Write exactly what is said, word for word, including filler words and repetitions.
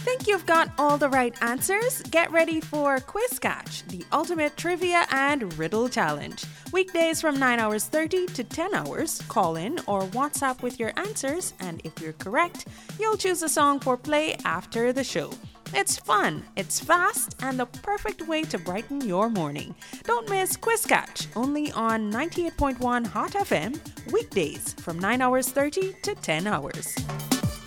Think you've got all the right answers? Get ready for Quiz Catch, the ultimate trivia and riddle challenge. Weekdays from nine hours thirty to ten hours, call in or WhatsApp with your answers, and if you're correct, you'll choose a song for play after the show. It's fun, it's fast, and the perfect way to brighten your morning. Don't miss Quiz Catch, only on ninety-eight point one Hot F M, weekdays from nine hours thirty to ten hours.